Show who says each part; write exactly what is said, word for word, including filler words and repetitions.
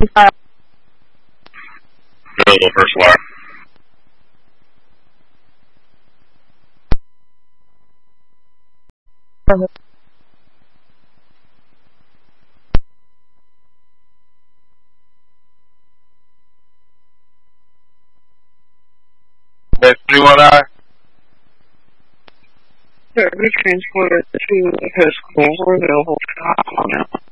Speaker 1: Available first wire. That's twenty-one I.
Speaker 2: Every transporter to his school were available to now.